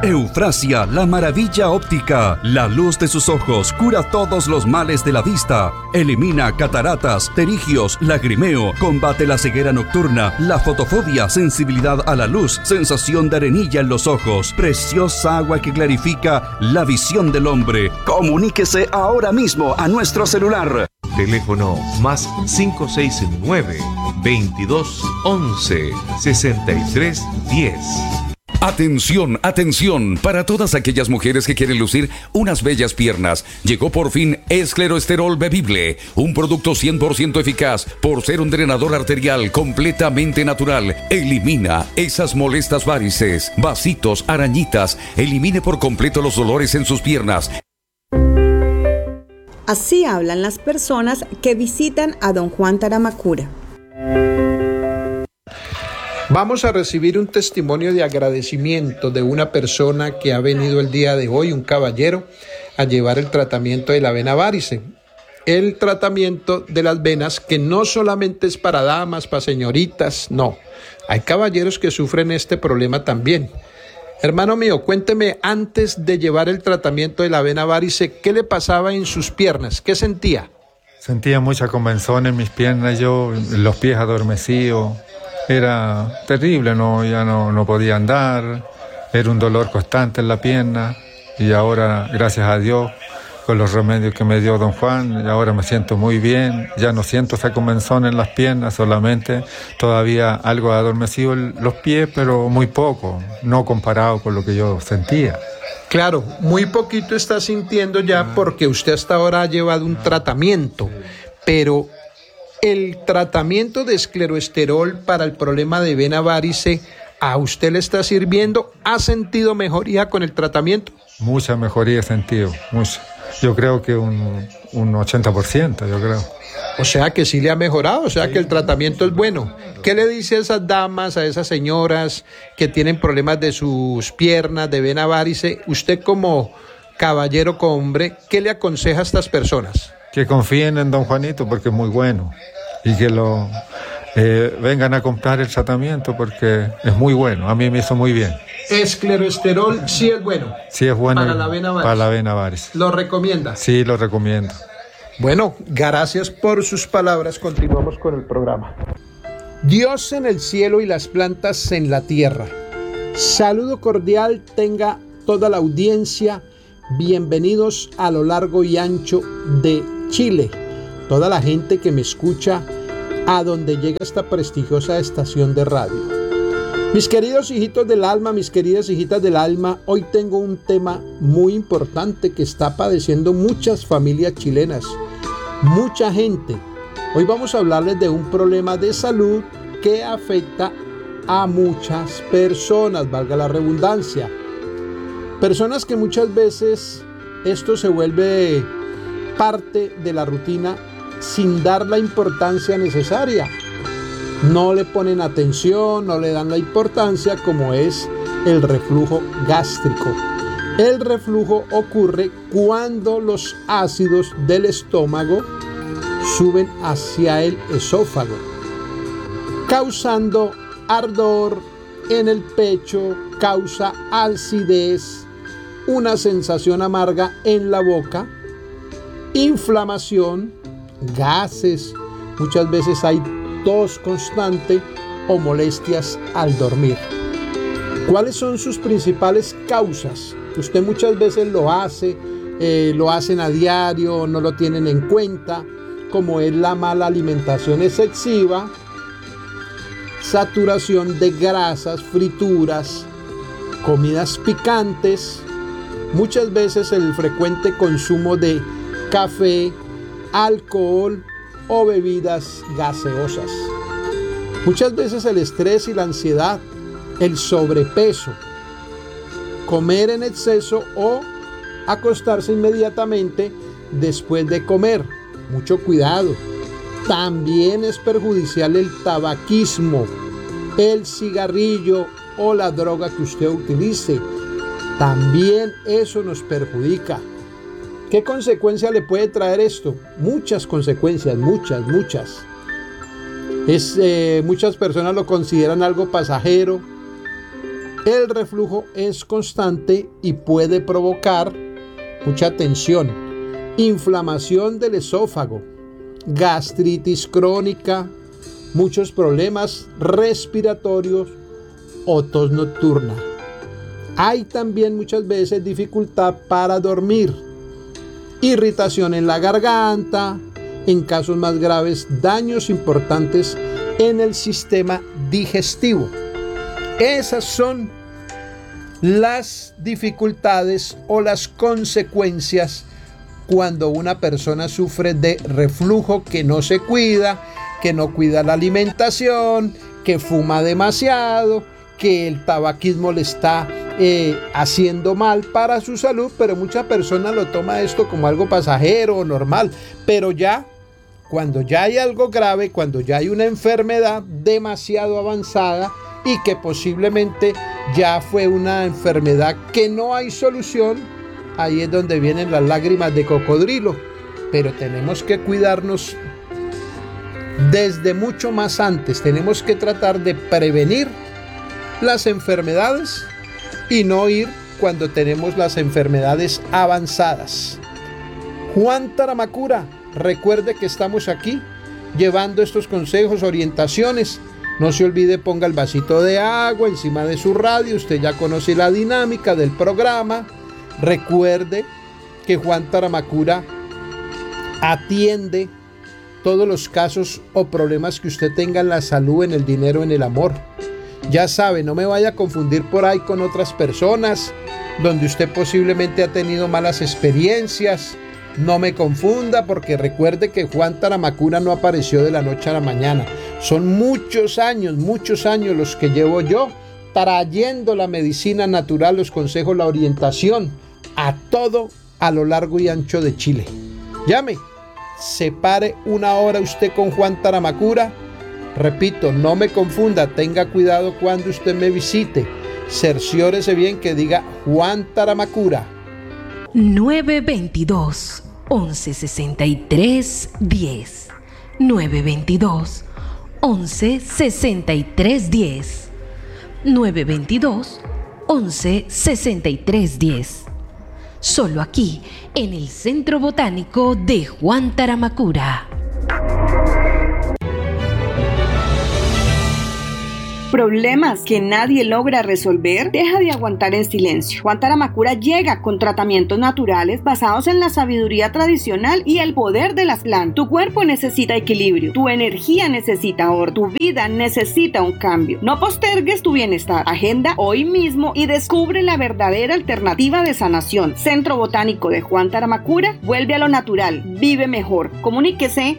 Eufrasia, la maravilla óptica. La luz de sus ojos cura todos los males de la vista. Elimina cataratas, pterigios, lagrimeo. Combate la ceguera nocturna, la fotofobia, sensibilidad a la luz, sensación de arenilla en los ojos. Preciosa agua que clarifica la visión del hombre. Comuníquese ahora mismo a nuestro celular. Teléfono más 569 22 11 63 10. Atención, atención, para todas aquellas mujeres que quieren lucir unas bellas piernas. Llegó por fin Escleroesterol Bebible, un producto 100% eficaz por ser un drenador arterial completamente natural. Elimina esas molestas varices, vasitos, arañitas. Elimine por completo los dolores en sus piernas. Así hablan las personas que visitan a don Juan Taramacura. Vamos a recibir un testimonio de agradecimiento de una persona que ha venido el día de hoy, un caballero, a llevar el tratamiento de la vena varice. El tratamiento de las venas que no solamente es para damas, para señoritas, no. Hay caballeros que sufren este problema también. Hermano mío, cuénteme, antes de llevar el tratamiento de la vena varice, ¿qué le pasaba en sus piernas? ¿Qué sentía? Sentía mucha comezón en mis piernas, los pies adormecidos. Era terrible, ya no podía andar, era un dolor constante en la pierna y ahora, gracias a Dios, con los remedios que me dio don Juan, y ahora me siento muy bien, ya no siento esa comezón en las piernas, solamente todavía algo adormecido en los pies, pero muy poco, no comparado con lo que yo sentía. Claro, muy poquito está sintiendo ya porque usted hasta ahora ha llevado un tratamiento, pero el tratamiento de escleroesterol para el problema de vena varice, ¿a usted le está sirviendo? ¿Ha sentido mejoría con el tratamiento? Mucha mejoría he sentido, mucha. Yo creo que un 80%, yo creo. O sea que sí le ha mejorado, o sea que el tratamiento es bueno. ¿Qué le dice a esas damas, a esas señoras que tienen problemas de sus piernas, de vena varice? Usted como caballero, como hombre, ¿qué le aconseja a estas personas? Que confíen en don Juanito porque es muy bueno y que vengan a comprar el tratamiento porque es muy bueno, a mí me hizo muy bien. Escleroesterol sí es bueno. Sí es bueno para la vena varice. Para la vena varice. ¿Lo recomienda? Sí, lo recomiendo. Bueno, gracias por sus palabras. Continuamos con el programa. Dios en el cielo y las plantas en la tierra. Saludo cordial tenga toda la audiencia. Bienvenidos a lo largo y ancho de Chile. Toda la gente que me escucha a donde llega esta prestigiosa estación de radio. Mis queridos hijitos del alma, mis queridas hijitas del alma, hoy tengo un tema muy importante que está padeciendo muchas familias chilenas, mucha gente. Hoy vamos a hablarles de un problema de salud que afecta a muchas personas, valga la redundancia. Personas que muchas veces esto se vuelve parte de la rutina sin dar la importancia necesaria. No le ponen atención, no le dan la importancia como es el reflujo gástrico. El reflujo ocurre cuando los ácidos del estómago suben hacia el esófago, causando ardor en el pecho, causa acidez, una sensación amarga en la boca, inflamación, gases, muchas veces hay tos constante o molestias al dormir. ¿Cuáles son sus principales causas? Usted muchas veces lo hacen a diario, no lo tienen en cuenta, como es la mala alimentación excesiva, saturación de grasas, frituras, comidas picantes, muchas veces el frecuente consumo de café, alcohol o bebidas gaseosas. Muchas veces el estrés y la ansiedad, el sobrepeso, comer en exceso o acostarse inmediatamente después de comer. Mucho cuidado. También es perjudicial el tabaquismo, el cigarrillo o la droga que usted utilice. También eso nos perjudica. ¿Qué consecuencia le puede traer esto? Muchas consecuencias, muchas. Muchas personas lo consideran algo pasajero, El reflujo es constante y puede provocar, mucha atención, inflamación del esófago, gastritis crónica, muchos problemas respiratorios o tos nocturna. Hay también muchas veces dificultad para dormir, irritación en la garganta, en casos más graves, daños importantes en el sistema digestivo. Esas son las dificultades o las consecuencias cuando una persona sufre de reflujo, que no se cuida, que no cuida la alimentación, que fuma demasiado, que el tabaquismo le está haciendo mal para su salud, pero muchas personas lo toman esto como algo pasajero o normal, pero ya cuando ya hay algo grave, cuando ya hay una enfermedad demasiado avanzada y que posiblemente ya fue una enfermedad que no hay solución, ahí es donde vienen las lágrimas de cocodrilo. Pero tenemos que cuidarnos desde mucho más antes. Tenemos que tratar de prevenir las enfermedades y no ir cuando tenemos las enfermedades avanzadas. Juan Taramacura, recuerde que estamos aquí llevando estos consejos, orientaciones. No se olvide, ponga el vasito de agua encima de su radio. Usted ya conoce la dinámica del programa. Recuerde que Juan Taramacura atiende todos los casos o problemas que usted tenga en la salud, en el dinero, en el amor. Ya sabe, no me vaya a confundir por ahí con otras personas donde usted posiblemente ha tenido malas experiencias. No me confunda, porque recuerde que Juan Taramacura no apareció de la noche a la mañana. Son muchos años los que llevo yo trayendo la medicina natural, los consejos, la orientación a todo a lo largo y ancho de Chile. Llame, separe una hora usted con Juan Taramacura. Repito, no me confunda, tenga cuidado cuando usted me visite. Cerciórese bien que diga Juan Taramacura. 922 1163 10. 922 1163 10. 922 1163 10. Solo aquí, en el Centro Botánico de Juan Taramacura. ¿Problemas que nadie logra resolver? Deja de aguantar en silencio. Juan Taramacura llega con tratamientos naturales basados en la sabiduría tradicional y el poder de las plantas. Tu cuerpo necesita equilibrio, tu energía necesita orden, tu vida necesita un cambio. No postergues tu bienestar. Agenda hoy mismo y descubre la verdadera alternativa de sanación. Centro Botánico de Juan Taramacura, vuelve a lo natural, vive mejor. Comuníquese.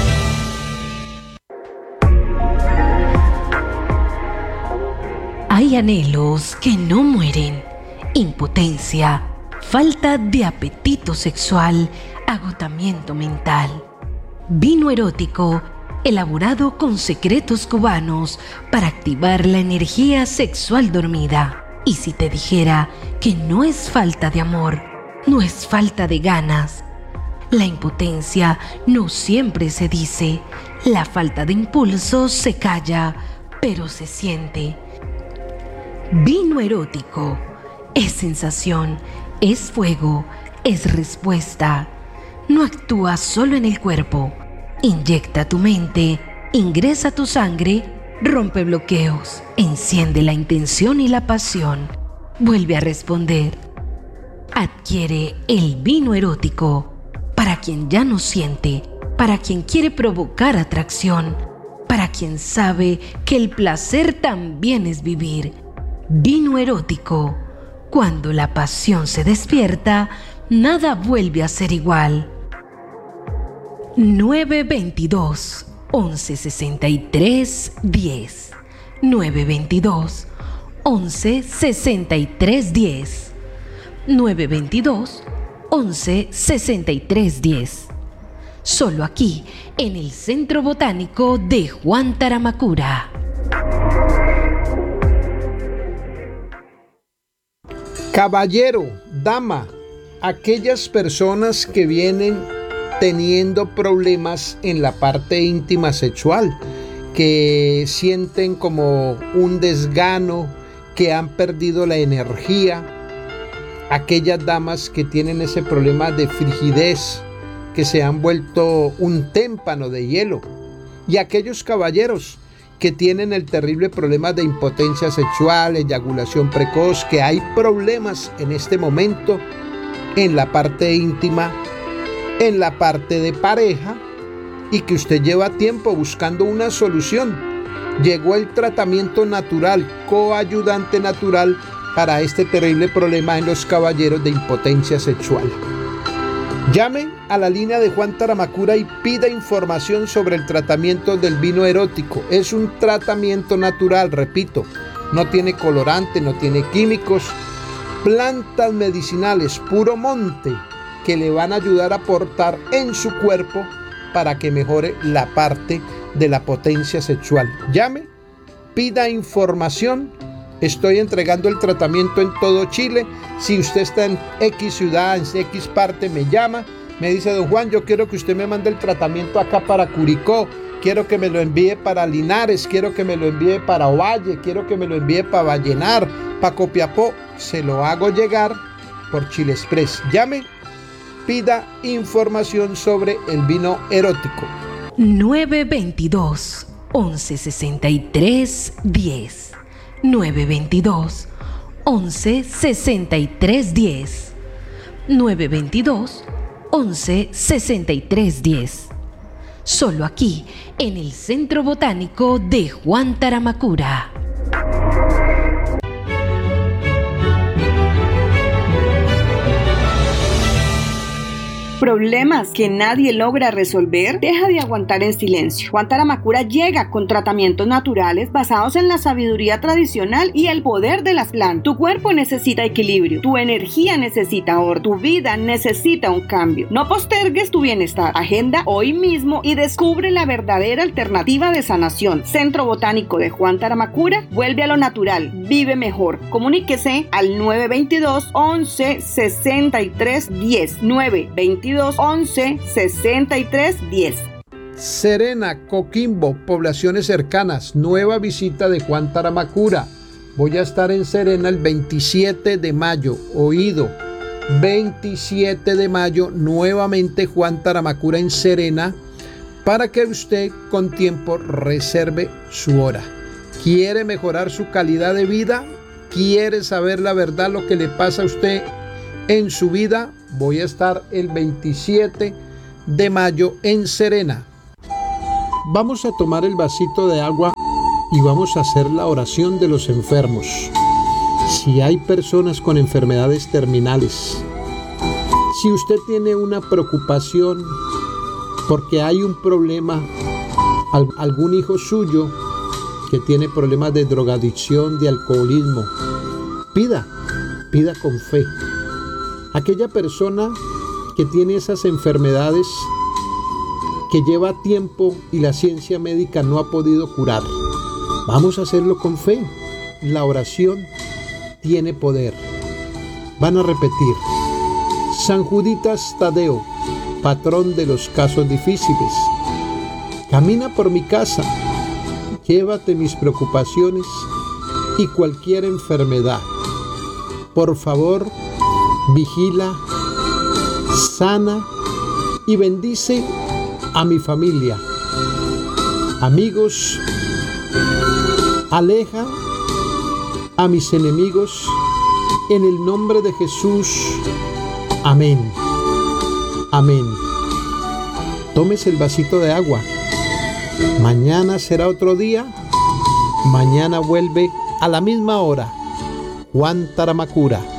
Hay anhelos que no mueren, impotencia, falta de apetito sexual, agotamiento mental. Vino erótico, elaborado con secretos cubanos para activar la energía sexual dormida. Y si te dijera que no es falta de amor, no es falta de ganas. La impotencia no siempre se dice, la falta de impulso se calla, pero se siente. Vino erótico es sensación, es fuego, es respuesta. No actúa solo en el cuerpo. Inyecta tu mente, ingresa tu sangre, rompe bloqueos, enciende la intención y la pasión. Vuelve a responder. Adquiere el vino erótico para quien ya no siente, para quien quiere provocar atracción, para quien sabe que el placer también es vivir. Vino erótico. Cuando la pasión se despierta, nada vuelve a ser igual. 922 1163 10. 922 1163 10. 922 1163 10. Solo aquí, en el Centro Botánico de Juan Taramacura. Caballero, dama, aquellas personas que vienen teniendo problemas en la parte íntima sexual, que sienten como un desgano, que han perdido la energía, aquellas damas que tienen ese problema de frigidez, que se han vuelto un témpano de hielo, y aquellos caballeros que tienen el terrible problema de impotencia sexual, eyaculación precoz, que hay problemas en este momento en la parte íntima, en la parte de pareja, y que usted lleva tiempo buscando una solución. Llegó el tratamiento natural, coayudante natural para este terrible problema en los caballeros de impotencia sexual. Llame a la línea de Juan Taramacura y pida información sobre el tratamiento del vino erótico. Es un tratamiento natural, repito, no tiene colorante, no tiene químicos, plantas medicinales, puro monte, que le van a ayudar a aportar en su cuerpo para que mejore la parte de la potencia sexual. Llame, pida información. Estoy entregando el tratamiento en todo Chile. Si usted está en X ciudad, en X parte, me llama, me dice: don Juan, yo quiero que usted me mande el tratamiento acá para Curicó, quiero que me lo envíe para Linares, quiero que me lo envíe para Ovalle, quiero que me lo envíe para Vallenar, para Copiapó. Se lo hago llegar por Chile Express. Llame, pida información sobre el vino erótico. 922 1163 10. 922 11 63 10. 922 11 63 10. Solo aquí en el Centro Botánico de Juan Taramacura. ¿Problemas que nadie logra resolver? Deja de aguantar en silencio. Juan Taramacura llega con tratamientos naturales basados en la sabiduría tradicional y el poder de las plantas. Tu cuerpo necesita equilibrio, tu energía necesita orden, tu vida necesita un cambio. No postergues tu bienestar. Agenda hoy mismo y descubre la verdadera alternativa de sanación. Centro Botánico de Juan Taramacura, vuelve a lo natural, vive mejor. Comuníquese al 922 11 63 10. 922 11 63 10. Serena, Coquimbo, poblaciones cercanas, nueva visita de Juan Taramacura. Voy a estar en Serena el 27 de mayo, oído, 27 de mayo, nuevamente Juan Taramacura en Serena, para que usted con tiempo reserve su hora. ¿Quiere mejorar su calidad de vida? ¿Quiere saber la verdad lo que le pasa a usted en su vida? Voy a estar el 27 de mayo en Serena. Vamos a tomar el vasito de agua y vamos a hacer la oración de los enfermos. Si hay personas con enfermedades terminales, si usted tiene una preocupación porque hay un problema, algún hijo suyo que tiene problemas de drogadicción, de alcoholismo, pida con fe. Aquella persona que tiene esas enfermedades que lleva tiempo y la ciencia médica no ha podido curar, vamos a hacerlo con fe. La oración tiene poder. Van a repetir: San Juditas Tadeo, patrón de los casos difíciles, camina por mi casa, llévate mis preocupaciones y cualquier enfermedad. Por favor, vigila, sana y bendice a mi familia, amigos, aleja a mis enemigos, en el nombre de Jesús. Amén. Amén. Tómese el vasito de agua. Mañana será otro día. Mañana vuelve a la misma hora Juan Taramacura.